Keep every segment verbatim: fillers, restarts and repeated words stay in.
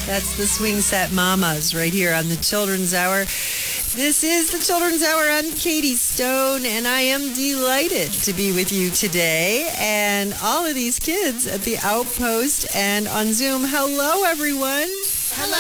That's the Swing Set Mamas right here on the Children's Hour. This is the Children's Hour. I'm Katie Stone, and I am delighted to be with you today. And all of these kids at the Outpost and on Zoom. Hello, everyone. Hello.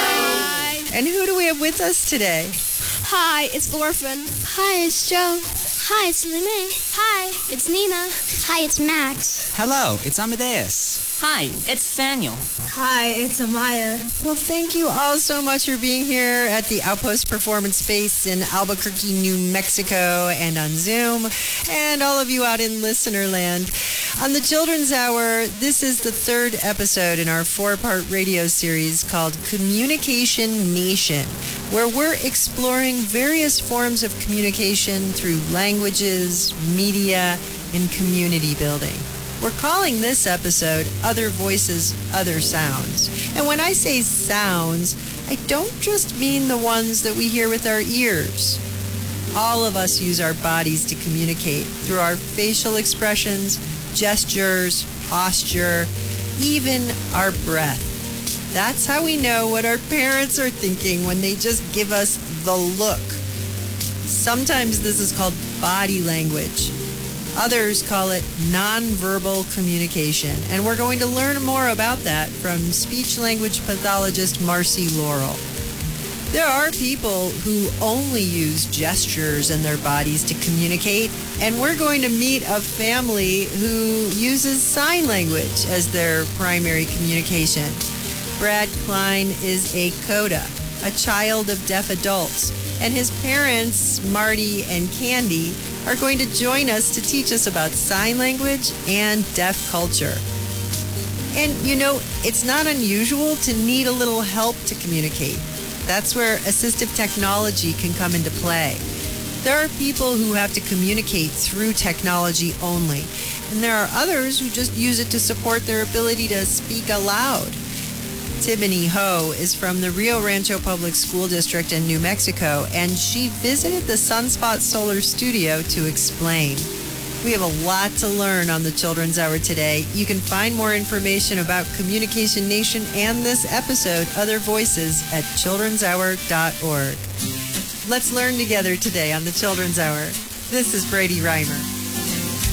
Hi. And who do we have with us today? Hi, it's Orphan. Hi, it's Joe. Hi, it's Lime. Hi, it's Nina. Hi, it's Max. Hello, it's Amadeus. Hi, it's Daniel. Hi, it's Amaya. Well, thank you all so much for being here at the Outpost Performance Space in Albuquerque, New Mexico, and on Zoom, and all of you out in listener land. On the Children's Hour, this is the third episode in our four-part radio series called Communication Nation, where we're exploring various forms of communication through languages, media, and community building. We're calling this episode Other Voices, Other Sounds. And when I say sounds, I don't just mean the ones that we hear with our ears. All of us use our bodies to communicate through our facial expressions, gestures, posture, even our breath. That's how we know what our parents are thinking when they just give us the look. Sometimes this is called body language. Others call it nonverbal communication, and we're going to learn more about that from speech-language pathologist Marcy Laurel. There are people who only use gestures in their bodies to communicate, and we're going to meet a family who uses sign language as their primary communication. Brad Klein is a CODA, a child of deaf adults, and his parents, Marty and Candy, are going to join us to teach us about sign language and deaf culture. And, you know, it's not unusual to need a little help to communicate. That's where assistive technology can come into play. There are people who have to communicate through technology only, and there are others who just use it to support their ability to speak aloud. Tibony Ho is from the Rio Rancho Public School District in New Mexico, and she visited the Sunspot Solar Studio to explain. We have a lot to learn on the Children's Hour today. You can find more information about Communication Nation and this episode, Other Voices, at children's hour dot org. Let's learn together today on the Children's Hour. This is Brady Reimer.